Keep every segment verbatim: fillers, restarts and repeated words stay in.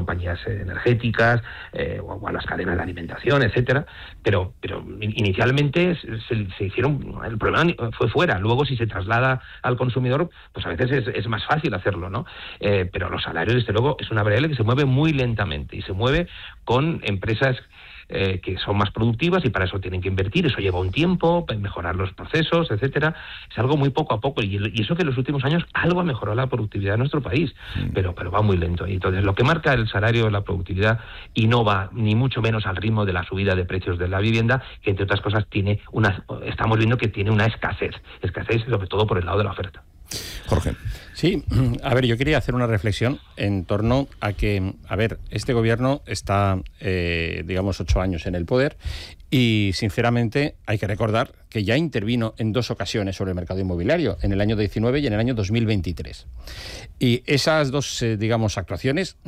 compañías energéticas eh, o, o a las cadenas de alimentación, etcétera, pero, pero inicialmente se, se hicieron, el problema fue fuera, luego si se traslada al consumidor, pues a veces es, es más fácil hacerlo, ¿no? Eh, pero los salarios, desde luego, es una variable que se mueve muy lentamente y se mueve con empresas Eh, que son más productivas y para eso tienen que invertir, eso lleva un tiempo, mejorar los procesos, etcétera. Es algo muy poco a poco y, y eso que en los últimos años algo ha mejorado la productividad de nuestro país, mm. pero, pero va muy lento. Y entonces lo que marca el salario es la productividad y no va ni mucho menos al ritmo de la subida de precios de la vivienda, que entre otras cosas tiene una, estamos viendo que tiene una escasez, escasez sobre todo por el lado de la oferta. Jorge. Sí, a ver, yo quería hacer una reflexión en torno a que, a ver, este gobierno está, eh, digamos, ocho años en el poder y, sinceramente, hay que recordar que ya intervino en dos ocasiones sobre el mercado inmobiliario, en el año diecinueve y en el año dos mil veintitrés. Y esas dos, eh, digamos, actuaciones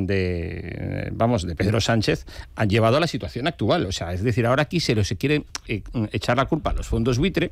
de, vamos, de Pedro Sánchez han llevado a la situación actual. O sea, es decir, ahora aquí se, lo, se quiere eh, echar la culpa a los fondos buitre,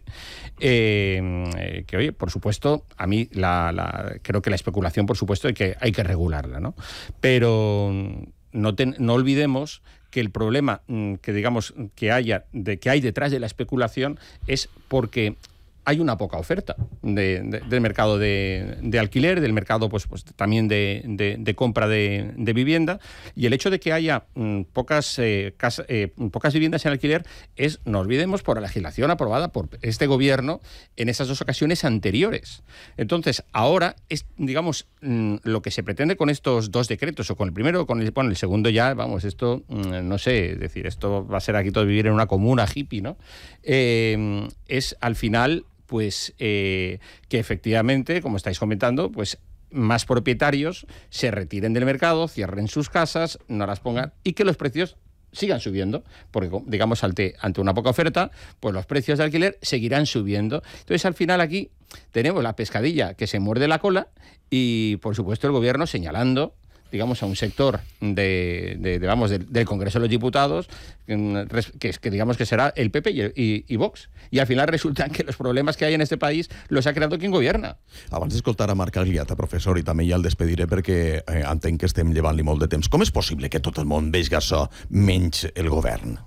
eh, que, oye, por supuesto, a mí la, la, creo que la especulación, por supuesto, hay que, hay que regularla, ¿no? Pero no, ten, no olvidemos que el problema que digamos que haya de que hay detrás de la especulación es porque hay una poca oferta de, de, del mercado de, de alquiler, del mercado pues, pues también de, de, de compra de, de vivienda, y el hecho de que haya mmm, pocas, eh, casa, eh, pocas viviendas en alquiler es, no olvidemos, por la legislación aprobada por este gobierno en esas dos ocasiones anteriores. Entonces, ahora es, digamos, mmm, lo que se pretende con estos dos decretos, o con el primero o con el, bueno, el segundo ya, vamos, esto, mmm, no sé, es decir, esto va a ser aquí todo vivir en una comuna hippie, ¿no? Eh, es al final pues eh, que efectivamente, como estáis comentando, pues más propietarios se retiren del mercado, cierren sus casas, no las pongan y que los precios sigan subiendo, porque digamos ante, ante una poca oferta, pues los precios de alquiler seguirán subiendo. Entonces al final aquí tenemos la pescadilla que se muerde la cola y por supuesto el gobierno señalando, digamos, a un sector de, de, de vamos, del, del Congreso de los Diputados, que, que digamos que será el P P y, y, y Vox. I al final resulta que los problemes que hay en este país los ha creado quien gobierna. Abans d'escoltar a Marc Agliata, professor, i també ja el despediré perquè eh, entenc que estem llevant-li molt de temps. Com és possible que tot el món vegi això menys el govern?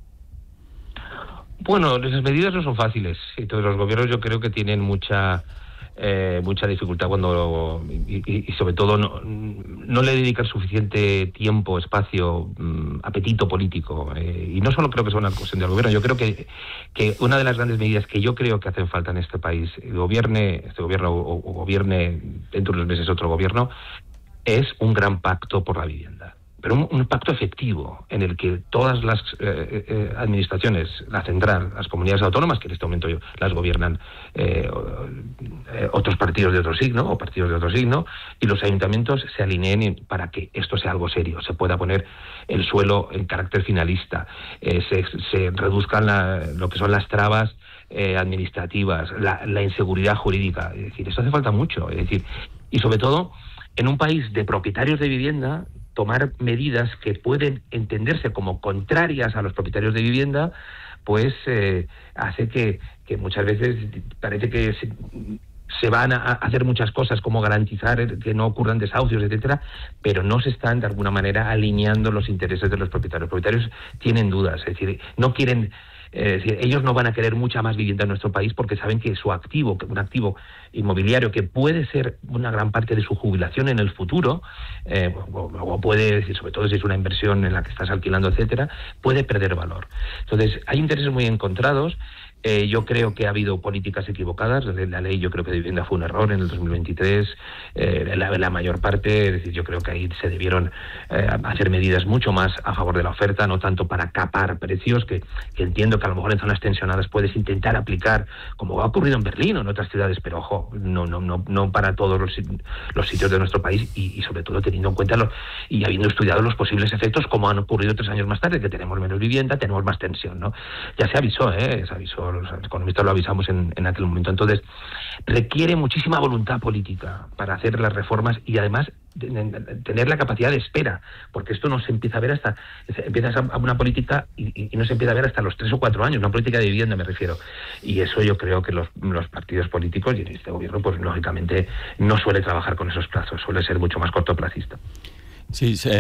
Bueno, las medidas no son fáciles y todos los gobiernos yo creo que tienen mucha... Eh, mucha dificultad cuando y, y, y sobre todo no, no le dedican suficiente tiempo, espacio, mmm, apetito político eh, y no solo creo que sea una cuestión del gobierno, yo creo que, que una de las grandes medidas que yo creo que hacen falta en este país, gobierne este gobierno o, o gobierne dentro de unos meses otro gobierno, es un gran pacto por la vivienda. Pero un, un pacto efectivo en el que todas las eh, eh, administraciones, la central, las comunidades autónomas, que en este momento las gobiernan eh, eh, otros partidos de otro signo o partidos de otro signo, y los ayuntamientos se alineen para que esto sea algo serio, se pueda poner el suelo en carácter finalista, eh, se, se reduzcan la, lo que son las trabas eh, administrativas, la, la inseguridad jurídica. Es decir, eso hace falta mucho. Es decir, y sobre todo, en un país de propietarios de vivienda, tomar medidas que pueden entenderse como contrarias a los propietarios de vivienda, pues eh, hace que, que muchas veces parece que se, se van a hacer muchas cosas como garantizar que no ocurran desahucios, etcétera, pero no se están de alguna manera alineando los intereses de los propietarios. Los propietarios tienen dudas, es decir, no quieren... Es decir, ellos no van a querer mucha más vivienda en nuestro país porque saben que su activo, un activo inmobiliario que puede ser una gran parte de su jubilación en el futuro, eh, o, o puede, sobre todo si es una inversión en la que estás alquilando, etcétera, puede perder valor. Entonces, hay intereses muy encontrados. Eh, yo creo que ha habido políticas equivocadas. La ley, yo creo que de vivienda fue un error en el dos mil veintitrés, eh, la, la mayor parte. Es decir, yo creo que ahí se debieron eh, hacer medidas mucho más a favor de la oferta, no tanto para capar precios, que, que entiendo que a lo mejor en zonas tensionadas puedes intentar aplicar, como ha ocurrido en Berlín o en otras ciudades, pero ojo, no, no, no, no para todos los, los sitios de nuestro país y, y sobre todo teniendo en cuenta los, y habiendo estudiado los posibles efectos, como han ocurrido tres años más tarde, que tenemos menos vivienda, tenemos más tensión, ¿no? Ya se avisó, ¿eh? Se avisó. Los economistas lo avisamos en, en aquel momento. Entonces, requiere muchísima voluntad política para hacer las reformas y además tener la capacidad de espera, porque esto no se empieza a ver hasta, empiezas a una política y, y no se empieza a ver hasta los tres o cuatro años, una política de vivienda me refiero, y eso yo creo que los, los partidos políticos y este gobierno pues lógicamente no suele trabajar con esos plazos, suele ser mucho más cortoplacista. Sí, sí.